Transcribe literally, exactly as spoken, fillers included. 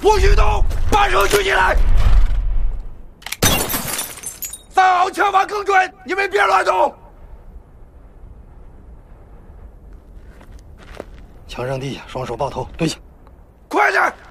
不许动，把手举起来。三号枪法更准，你们别乱动。 枪扔地下，双手抱头，蹲下。 快点！